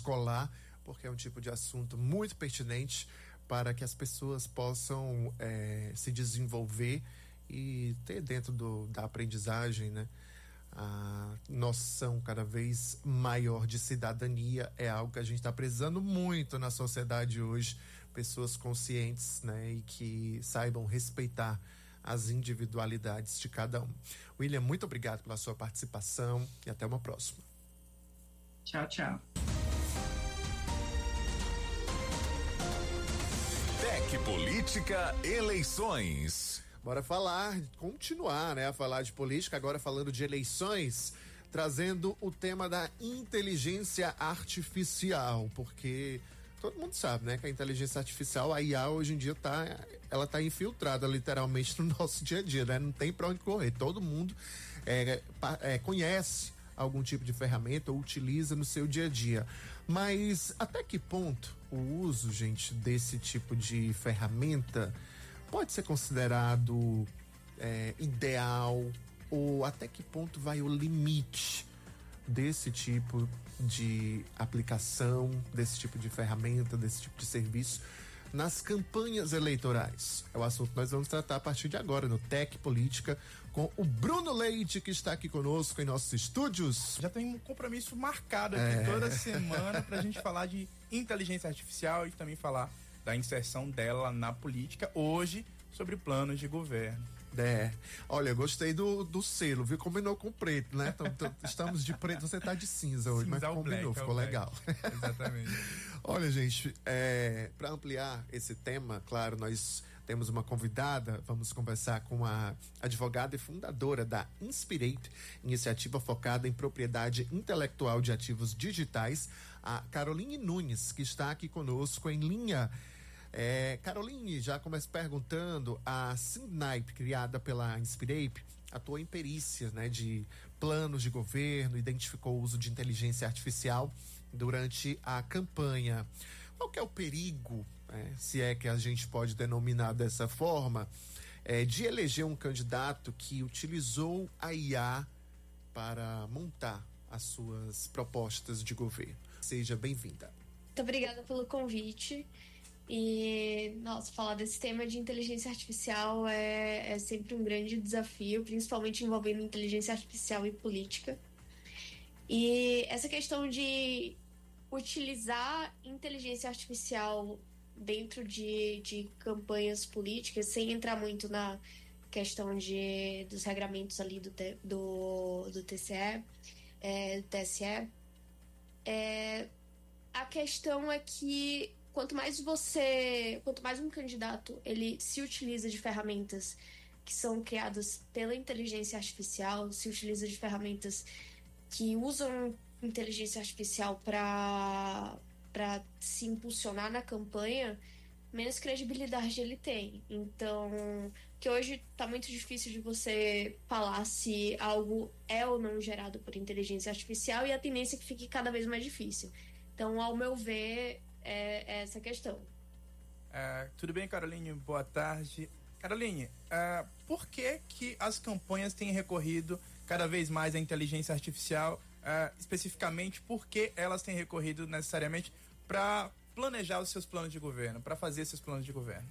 escolar, porque é um tipo de assunto muito pertinente para que as pessoas possam se desenvolver e ter dentro da aprendizagem, né, a noção cada vez maior de cidadania. É algo que a gente está precisando muito na sociedade hoje, pessoas conscientes, né, e que saibam respeitar as individualidades de cada um. William, muito obrigado pela sua participação e até uma próxima. Tchau, tchau. Tec Política Eleições. Bora continuar, né, a falar de política, agora falando de eleições, trazendo o tema da inteligência artificial, porque todo mundo sabe, né, que a inteligência artificial, a IA, hoje em dia ela tá infiltrada literalmente no nosso dia a dia, né? Não tem pra onde correr. Todo mundo conhece algum tipo de ferramenta ou utiliza no seu dia a dia. Mas até que ponto o uso, gente, desse tipo de ferramenta pode ser considerado ideal, ou até que ponto vai o limite desse tipo de aplicação, desse tipo de ferramenta, desse tipo de serviço nas campanhas eleitorais? É o assunto que nós vamos tratar a partir de agora no Tec Política com o Bruno Leite, que está aqui conosco em nossos estúdios. Já tem um compromisso marcado aqui toda semana pra gente falar de inteligência artificial e também falar da inserção dela na política, hoje sobre planos de governo. Olha, eu gostei do selo, viu? Combinou com o preto, né? Estamos de preto, você tá de cinza hoje, cinza, mas combinou, black, ficou legal. Exatamente. Olha, gente, para ampliar esse tema, claro, nós temos uma convidada. Vamos conversar com a advogada e fundadora da Inspirate, iniciativa focada em propriedade intelectual de ativos digitais, a Caroline Nunes, que está aqui conosco em linha. Caroline, já começo perguntando, a Sindnipe, criada pela Inspirate, atuou em perícias, né, de planos de governo, identificou o uso de inteligência artificial durante a campanha. Qual que é o perigo, se é que a gente pode denominar dessa forma, de eleger um candidato que utilizou a IA para montar as suas propostas de governo? Seja bem-vinda. Muito obrigada pelo convite. E, nossa, falar desse tema de inteligência artificial é sempre um grande desafio, principalmente envolvendo inteligência artificial e política. E essa questão de utilizar inteligência artificial dentro de campanhas políticas, sem entrar muito na questão dos regramentos ali do TSE, a questão é que quanto mais um candidato ele se utiliza de ferramentas que são criadas pela inteligência artificial, se utiliza de ferramentas que usam inteligência artificial para se impulsionar na campanha, menos credibilidade ele tem. Então, que hoje está muito difícil de você falar se algo é ou não gerado por inteligência artificial, e a tendência é que fique cada vez mais difícil. Então, ao meu ver, é essa questão. Tudo bem, Caroline? Boa tarde. Caroline, por que as campanhas têm recorrido cada vez mais à inteligência artificial? Especificamente, por que elas têm recorrido necessariamente para planejar os seus planos de governo, para fazer seus planos de governo?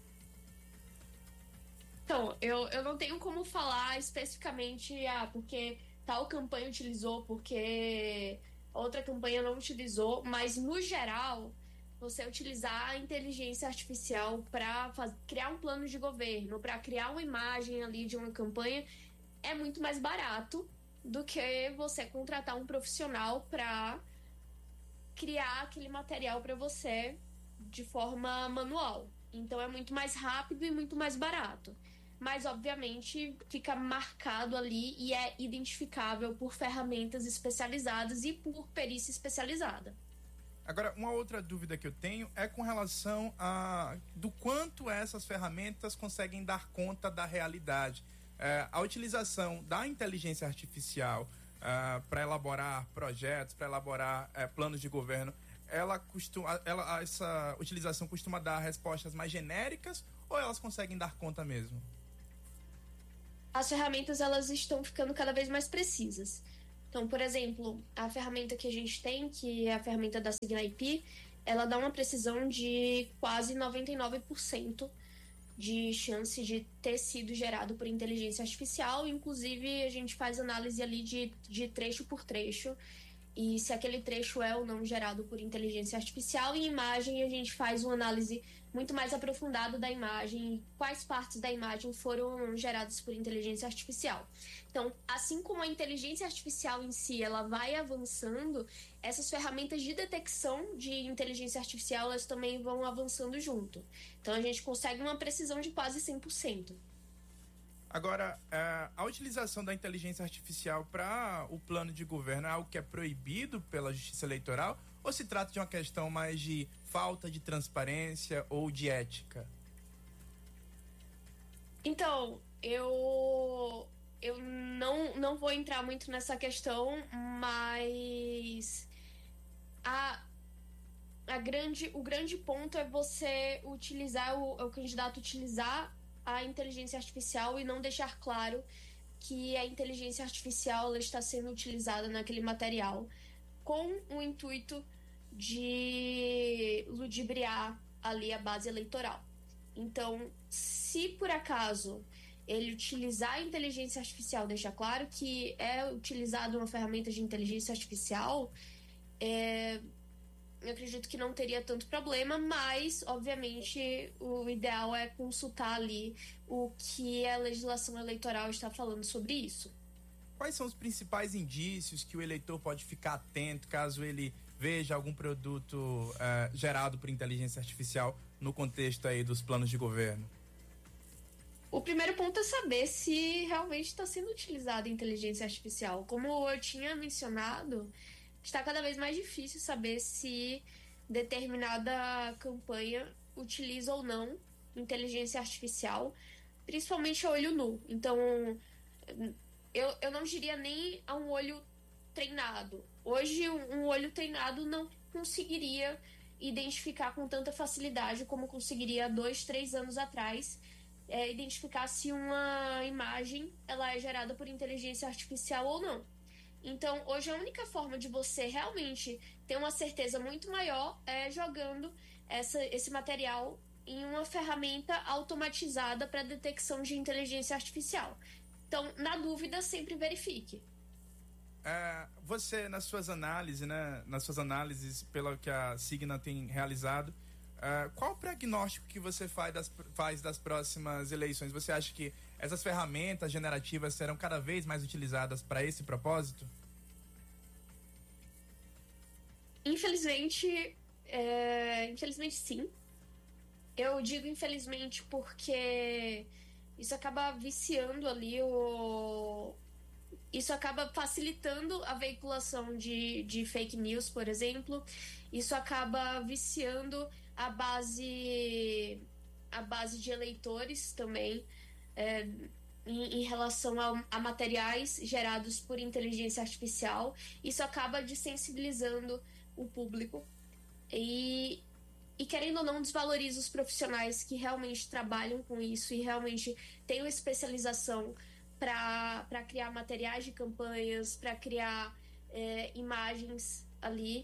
Então, eu não tenho como falar especificamente porque tal campanha utilizou, porque outra campanha não utilizou, mas no geral, você utilizar a inteligência artificial para criar um plano de governo, para criar uma imagem ali de uma campanha, é muito mais barato do que você contratar um profissional para criar aquele material para você de forma manual. Então é muito mais rápido e muito mais barato. Mas, obviamente, fica marcado ali e é identificável por ferramentas especializadas e por perícia especializada. Agora, uma outra dúvida que eu tenho é com relação do quanto essas ferramentas conseguem dar conta da realidade. A utilização da inteligência artificial para elaborar projetos, para elaborar planos de governo, essa utilização costuma dar respostas mais genéricas ou elas conseguem dar conta mesmo? As ferramentas, elas estão ficando cada vez mais precisas. Então, por exemplo, a ferramenta que a gente tem, que é a ferramenta da SignaIP, ela dá uma precisão de quase 99% de chance de ter sido gerado por inteligência artificial. Inclusive, a gente faz análise ali de trecho por trecho, e se aquele trecho é ou não gerado por inteligência artificial. Em imagem, a gente faz uma análise muito mais aprofundada da imagem, quais partes da imagem foram geradas por inteligência artificial. Então, assim como a inteligência artificial em si, ela vai avançando, essas ferramentas de detecção de inteligência artificial, elas também vão avançando junto. Então, a gente consegue uma precisão de quase 100%. Agora, a utilização da inteligência artificial para o plano de governo é algo que é proibido pela Justiça Eleitoral, ou se trata de uma questão mais de falta de transparência ou de ética? Então, eu não vou entrar muito nessa questão, mas o grande ponto é você utilizar, o candidato utilizar a inteligência artificial e não deixar claro que a inteligência artificial ela está sendo utilizada naquele material com o intuito de ludibriar ali a base eleitoral. Então, se por acaso ele utilizar a inteligência artificial, deixar claro que é utilizado uma ferramenta de inteligência artificial, eu acredito que não teria tanto problema, mas, obviamente, o ideal é consultar ali o que a legislação eleitoral está falando sobre isso. Quais são os principais indícios que o eleitor pode ficar atento caso ele veja algum produto gerado por inteligência artificial no contexto aí dos planos de governo? O primeiro ponto é saber se realmente está sendo utilizada a inteligência artificial. Como eu tinha mencionado, está cada vez mais difícil saber se determinada campanha utiliza ou não inteligência artificial, principalmente a olho nu. Então, eu não diria nem a um olho treinado. Hoje, um olho treinado não conseguiria identificar com tanta facilidade como conseguiria há 2-3 anos atrás, identificar se uma imagem ela é gerada por inteligência artificial ou não. Então, hoje a única forma de você realmente ter uma certeza muito maior é jogando esse material em uma ferramenta automatizada para detecção de inteligência artificial. Então, na dúvida, sempre verifique. Você, nas suas análises, pelo que a Signa tem realizado, qual o prognóstico que você faz das próximas eleições? Você acha que essas ferramentas generativas serão cada vez mais utilizadas para esse propósito? Infelizmente sim. Eu digo infelizmente porque isso acaba viciando ali isso acaba facilitando a veiculação de fake news, por exemplo. Isso acaba viciando a base de eleitores também, em relação a materiais gerados por inteligência artificial. Isso acaba desensibilizando o público e querendo ou não, desvaloriza os profissionais que realmente trabalham com isso e realmente têm uma especialização para criar materiais de campanhas, para criar imagens ali.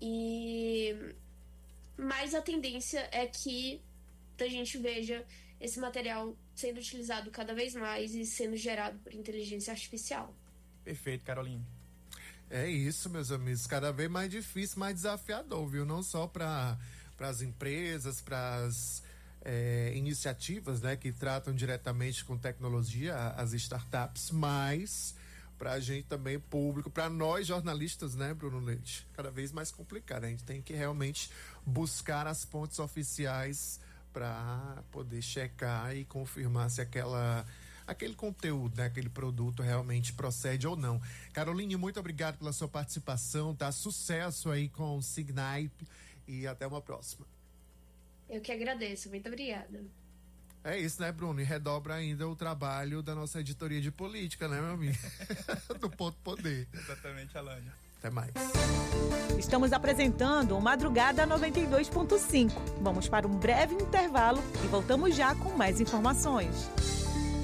Mas a tendência é que a gente veja esse material sendo utilizado cada vez mais e sendo gerado por inteligência artificial. Perfeito, Caroline. É isso, meus amigos, cada vez mais difícil, mais desafiador, viu? Não só para as empresas, para as iniciativas, né, que tratam diretamente com tecnologia, as startups, mas para a gente também, público, para nós jornalistas, né, Bruno Leite? Cada vez mais complicado. A gente tem que realmente buscar as fontes oficiais para poder checar e confirmar se aquele conteúdo, né, aquele produto realmente procede ou não. Caroline, muito obrigado pela sua participação, tá? Sucesso aí com o SignaIP e até uma próxima. Eu que agradeço, muito obrigada. É isso, né, Bruno? E redobra ainda o trabalho da nossa editoria de política, né, meu amigo? Do Ponto Poder. Exatamente, Alane. Até mais. Estamos apresentando o Madrugada 92.5. Vamos para um breve intervalo e voltamos já com mais informações.